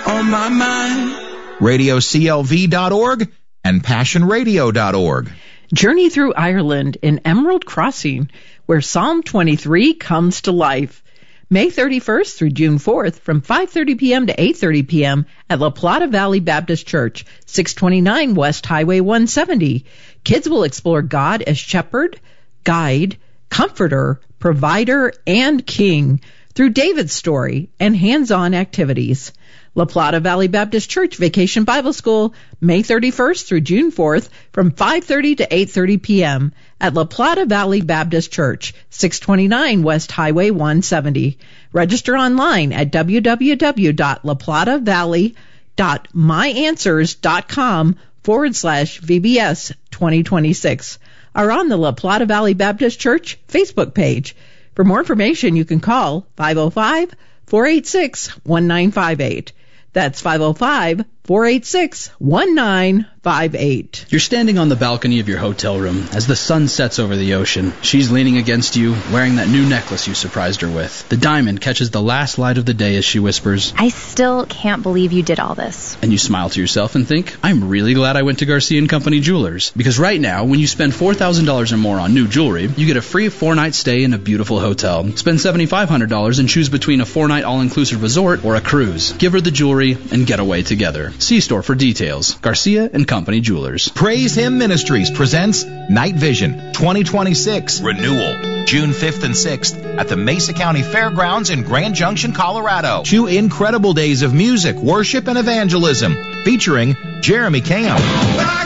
on my mind. RadioCLV.org and PassionRadio.org. Journey through Ireland in Emerald Crossing, where Psalm 23 comes to life. May 31st through June 4th from 5:30 p.m. to 8:30 p.m. at La Plata Valley Baptist Church, 629 West Highway 170. Kids will explore God as shepherd, guide, comforter, provider, and king through David's story and hands-on activities. La Plata Valley Baptist Church Vacation Bible School, May 31st through June 4th from 5:30 to 8:30 p.m. at La Plata Valley Baptist Church, 629 West Highway 170. Register online at www.laplatavalley.myanswers.com/VBS 2026 or on the La Plata Valley Baptist Church Facebook page. For more information, you can call 505-486-1958. That's 505-486-1958. You're standing on the balcony of your hotel room as the sun sets over the ocean. She's leaning against you, wearing that new necklace you surprised her with. The diamond catches the last light of the day as she whispers, I still can't believe you did all this. And you smile to yourself and think, I'm really glad I went to Garcia & Company Jewelers. Because right now, when you spend $4,000 or more on new jewelry, you get a free 4-night stay in a beautiful hotel. Spend $7,500 and choose between a 4-night all-inclusive resort or a cruise. Give her the jewelry and get away together. See store for details. Garcia & Company Jewelers. Praise Him Ministries presents Night Vision 2026 Renewal, June 5th and 6th at the Mesa County Fairgrounds in Grand Junction, Colorado. 2 incredible days of music, worship, and evangelism featuring Jeremy Camp,